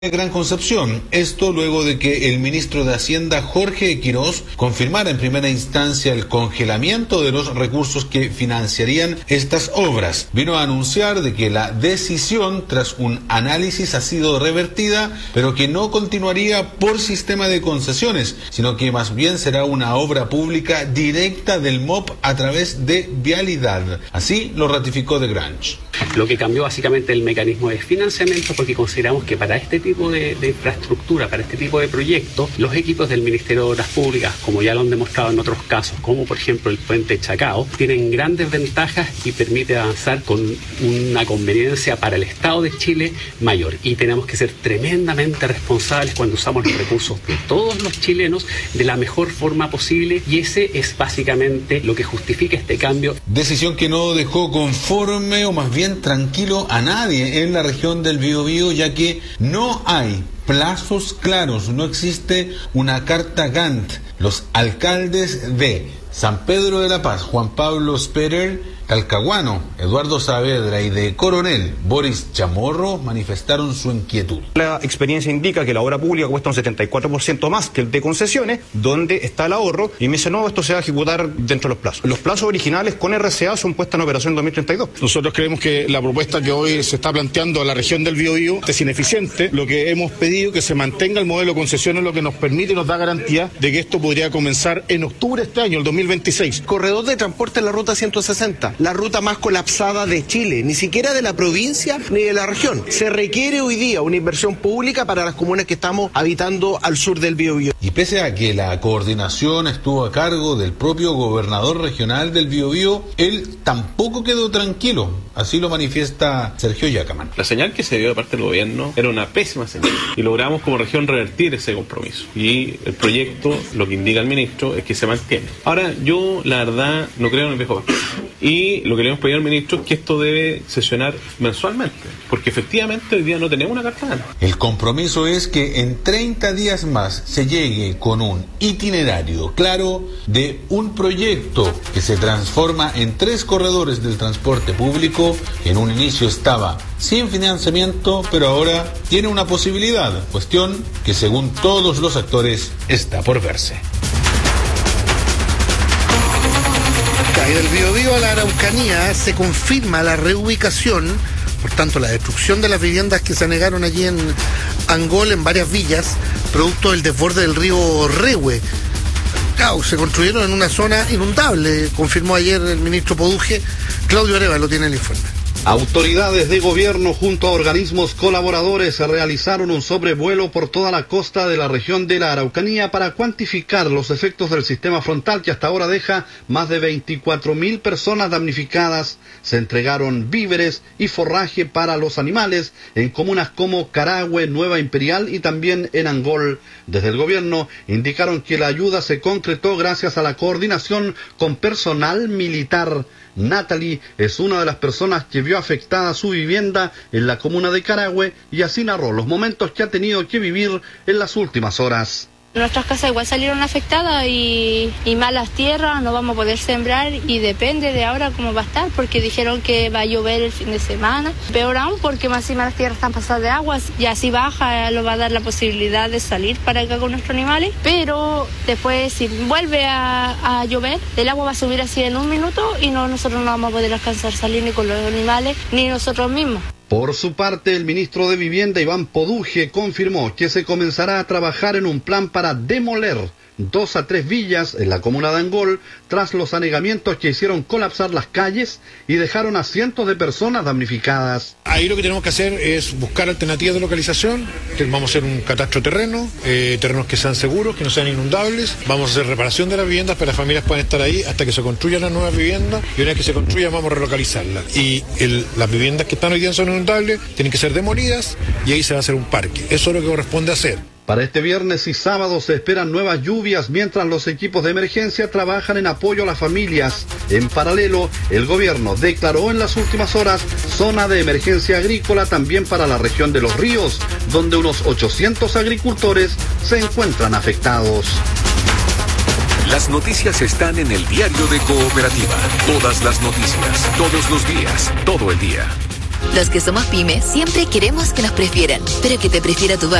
Gran Concepción. Esto luego de que el ministro de Hacienda, Jorge Quirós, confirmara en primera instancia el congelamiento de los recursos que financiarían estas obras. Vino a anunciar de que la decisión, tras un análisis, ha sido revertida, pero que no continuaría por sistema de concesiones, sino que más bien será una obra pública directa del MOP a través de vialidad. Así lo ratificó de Grange. Lo que cambió básicamente el mecanismo de financiamiento, porque consideramos que para este tipo de infraestructura, para este tipo de proyectos, los equipos del Ministerio de Obras Públicas, como ya lo han demostrado en otros casos, como por ejemplo el puente Chacao, tienen grandes ventajas y permite avanzar con una conveniencia para el Estado de Chile mayor. Y tenemos que ser tremendamente responsables cuando usamos los recursos de todos los chilenos de la mejor forma posible, y ese es básicamente lo que justifica este cambio. Decisión que no dejó conforme, o más bien tranquilo, a nadie en la región del Biobío, ya que no hay plazos claros, no existe una carta Gantt. Los alcaldes de San Pedro de la Paz, Juan Pablo Sperer, Talcahuano, Eduardo Saavedra, y de Coronel, Boris Chamorro, manifestaron su inquietud. La experiencia indica que la obra pública cuesta un 74% más que el de concesiones, donde está el ahorro, y me dice, no, esto se va a ejecutar dentro de los plazos. Los plazos originales con RCA son puestas en operación en 2032. Nosotros creemos que la propuesta que hoy se está planteando a la región del Biobío es ineficiente. Lo que hemos pedido que se mantenga el modelo de concesiones, lo que nos permite y nos da garantía de que esto podría comenzar en octubre de este año, el 2026. Corredor de transporte en la ruta 160. La ruta más colapsada de Chile, ni siquiera de la provincia ni de la región. Se requiere hoy día una inversión pública para las comunas que estamos habitando al sur del Biobío. Y pese a que la coordinación estuvo a cargo del propio gobernador regional del Biobío, él tampoco quedó tranquilo. Así lo manifiesta Sergio Yacaman. La señal que se dio de parte del gobierno era una pésima señal, y logramos como región revertir ese compromiso. Y el proyecto, lo que indica el ministro, es que se mantiene. Ahora, yo la verdad no creo en el viejo pastor. Y lo que le hemos pedido al ministro es que esto debe sesionar mensualmente, porque efectivamente hoy día no tenemos una carta. El compromiso es que en 30 días más se llegue con un itinerario claro de un proyecto que se transforma en 3 corredores del transporte público, que en un inicio estaba sin financiamiento, pero ahora tiene una posibilidad, cuestión que según todos los actores está por verse. Y del Biobío a la Araucanía se confirma la reubicación, por tanto la destrucción de las viviendas que se anegaron allí en Angol, en varias villas, producto del desborde del río Rehue. Claro, se construyeron en una zona inundable, confirmó ayer el ministro Poduje. Claudio Arevalo tiene el informe. Autoridades de gobierno junto a organismos colaboradores realizaron un sobrevuelo por toda la costa de la región de la Araucanía para cuantificar los efectos del sistema frontal, que hasta ahora deja más de 24.000 personas damnificadas. Se entregaron víveres y forraje para los animales en comunas como Carahue, Nueva Imperial y también en Angol. Desde el gobierno indicaron que la ayuda se concretó gracias a la coordinación con personal militar. Natalie es una de las personas que vio afectada su vivienda en la comuna de Carahue y así narró los momentos que ha tenido que vivir en las últimas horas. Nuestras casas igual salieron afectadas y malas tierras, no vamos a poder sembrar, y depende de ahora cómo va a estar, porque dijeron que va a llover el fin de semana. Peor aún, porque más encima las tierras están pasadas de aguas, y así baja, lo va a dar la posibilidad de salir para acá con nuestros animales, pero después si vuelve a llover, el agua va a subir así en un minuto y nosotros no vamos a poder alcanzar a salir ni con los animales ni nosotros mismos. Por su parte, el ministro de Vivienda, Iván Poduje, confirmó que se comenzará a trabajar en un plan para demoler 2 a 3 villas en la comuna de Angol tras los anegamientos que hicieron colapsar las calles y dejaron a cientos de personas damnificadas. Ahí lo que tenemos que hacer es buscar alternativas de localización. Vamos a hacer un catastro terreno, terrenos que sean seguros, que no sean inundables. Vamos a hacer reparación de las viviendas para que las familias puedan estar ahí hasta que se construyan las nuevas viviendas, y una vez que se construyan vamos a relocalizarlas. Y las viviendas que están hoy día en zona inundable tienen que ser demolidas, y ahí se va a hacer un parque. Eso es lo que corresponde hacer. Para este viernes y sábado se esperan nuevas lluvias mientras los equipos de emergencia trabajan en apoyo a las familias. En paralelo, el gobierno declaró en las últimas horas zona de emergencia agrícola también para la región de Los Ríos, donde unos 800 agricultores se encuentran afectados. Las noticias están en el diario de Cooperativa. Todas las noticias, todos los días, todo el día. Los que somos pymes siempre queremos que nos prefieran, pero que te prefiera tu